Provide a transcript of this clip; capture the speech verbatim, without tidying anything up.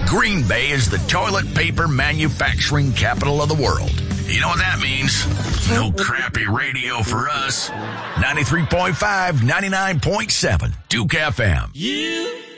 Green Bay is the toilet paper manufacturing capital of the world. You know what that means? No crappy radio for us. ninety-three point five, ninety-nine point seven, Duke F M. You